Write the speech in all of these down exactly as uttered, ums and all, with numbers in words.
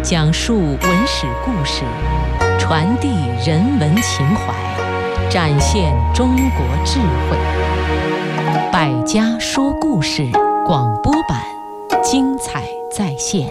讲述文史故事，传递人文情怀，展现中国智慧。百家说故事广播版，精彩再现。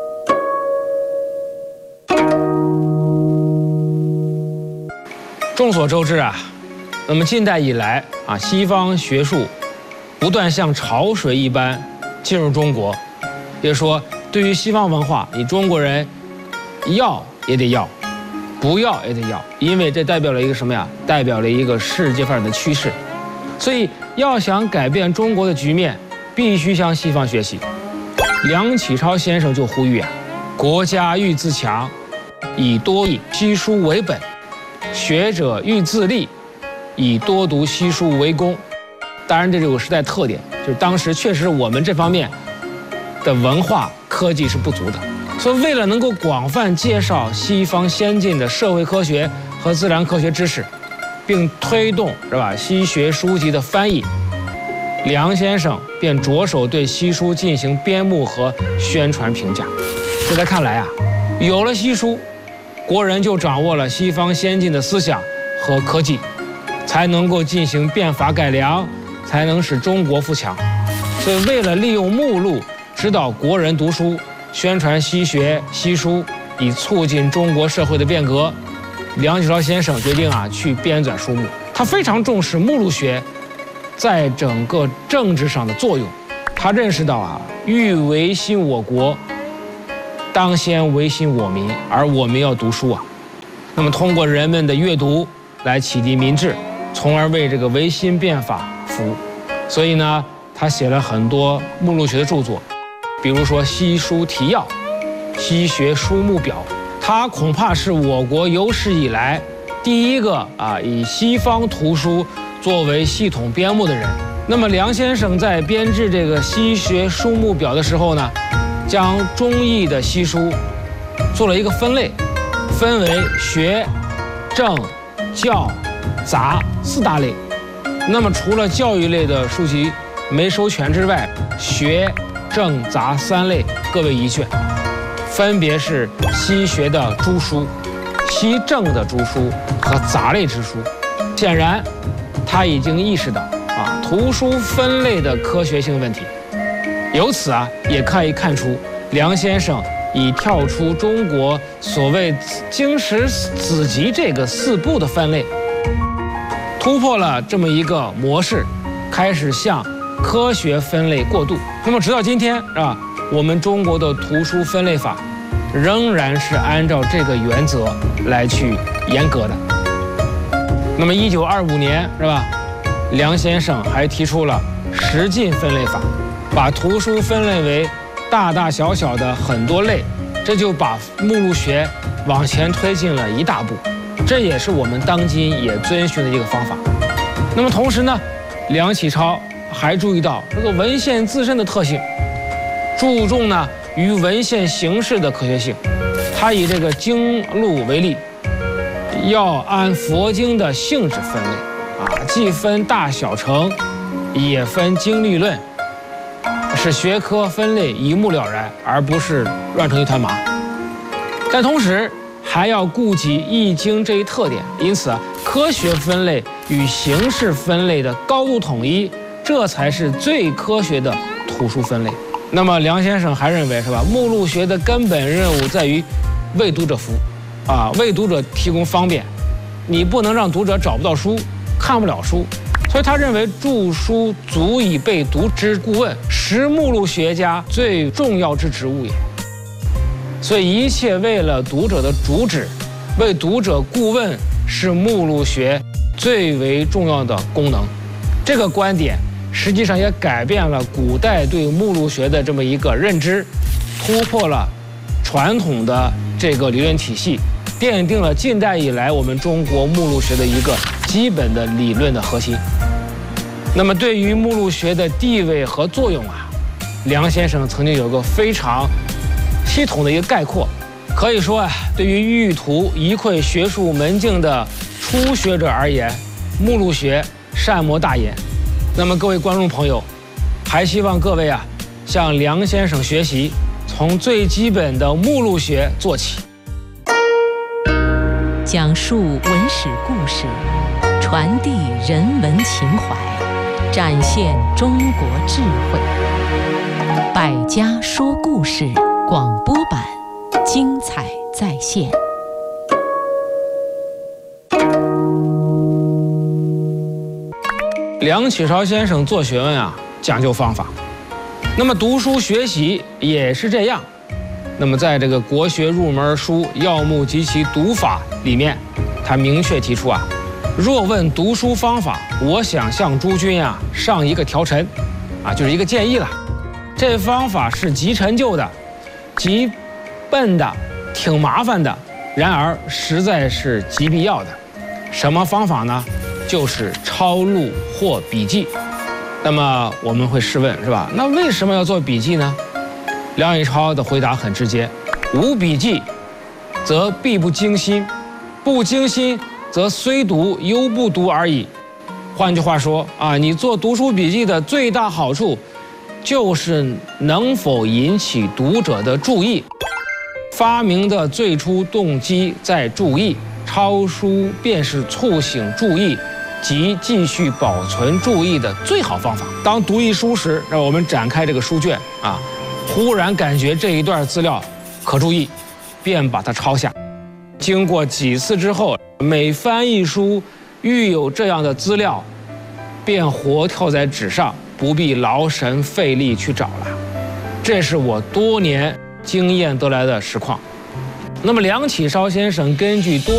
众所周知啊，那么近代以来啊，西方学术不断像潮水一般进入中国，也说对于西方文化，你中国人要也得要，不要也得要，因为这代表了一个什么呀？代表了一个世界发展的趋势。所以要想改变中国的局面，必须向西方学习。梁启超先生就呼吁啊，国家欲自强，以多以西书为本；学者欲自立，以多读西书为功。当然，这有个时代特点，就是当时确实我们这方面的文化科技是不足的，所以为了能够广泛介绍西方先进的社会科学和自然科学知识，并推动是吧西学书籍的翻译，梁先生便着手对西书进行编目和宣传评价。在他看来啊，有了西书，国人就掌握了西方先进的思想和科技，才能够进行变法改良，才能使中国富强。所以为了利用目录指导国人读书，宣传西学西书，以促进中国社会的变革，梁启超先生决定啊去编纂书目。他非常重视目录学在整个政治上的作用。他认识到啊，欲维新我国，当先维新我民，而我们要读书啊。那么通过人们的阅读来启迪民智，从而为这个维新变法服务。所以呢，他写了很多目录学的著作，比如说《西书提要》《西学书目表》。他恐怕是我国有史以来第一个啊以西方图书作为系统编目的人。那么梁先生在编制这个《西学书目表》的时候呢，将中译的西书做了一个分类，分为学、政、教、杂四大类。那么除了教育类的书籍没收全之外，学、政、杂三类各为一卷，分别是西学的诸书、西政的诸书和杂类之书。显然他已经意识到啊图书分类的科学性问题。由此啊也可以看出，梁先生已跳出中国所谓经史子集这个四部的分类，突破了这么一个模式，开始向科学分类过渡。那么直到今天是吧，我们中国的图书分类法仍然是按照这个原则来去严格的。那么一九二五年是吧，梁先生还提出了十进分类法，把图书分类为大大小小的很多类，这就把目录学往前推进了一大步。这也是我们当今也遵循的一个方法。那么同时呢，梁启超还注意到这个文献自身的特性，注重呢于文献形式的科学性。他以这个经录为例，要按佛经的性质分类啊，既分大小乘，也分经律论，使学科分类一目了然，而不是乱成一团麻。但同时还要顾及易经这一特点，因此啊，科学分类与形式分类的高度统一，这才是最科学的图书分类。那么梁先生还认为是吧，目录学的根本任务在于为读者服务，啊，为读者提供方便。你不能让读者找不到书，看不了书。所以他认为著书足以被读之顾问，实目录学家最重要之职务也。所以一切为了读者的主旨，为读者顾问是目录学最为重要的功能。这个观点实际上也改变了古代对目录学的这么一个认知，突破了传统的这个理论体系，奠定了近代以来我们中国目录学的一个基本的理论的核心。那么对于目录学的地位和作用啊，梁先生曾经有个非常系统的一个概括，可以说啊，对于欲图一窥学术门径的初学者而言，目录学善莫大焉。那么各位观众朋友，还希望各位啊向梁先生学习， 从最基本的目录学做起， 讲述文史故事，传递人文情怀，展现中国智慧。百家说故事广播版，精彩再现。 梁启超先生做学问啊，讲究方法。那么读书学习也是这样。那么在这个国学入门书《要目及其读法》里面，他明确提出啊，若问读书方法，我想向诸君啊上一个条陈，啊，就是一个建议了。这方法是极陈旧的，极笨的，挺麻烦的，然而实在是极必要的。什么方法呢？就是抄录或笔记。那么我们会试问，是吧？那为什么要做笔记呢？梁启超的回答很直接：无笔记，则必不精心；不精心，则虽读犹不读而已。换句话说啊，你做读书笔记的最大好处，就是能否引起读者的注意。发明的最初动机在注意，抄书便是促醒注意及继续保存注意的最好方法。当读一书时，让我们展开这个书卷啊，忽然感觉这一段资料可注意，便把它抄下。经过几次之后，每翻一书，遇有这样的资料，便活跳在纸上，不必劳神费力去找了。这是我多年经验得来的实况。那么梁启超先生根据多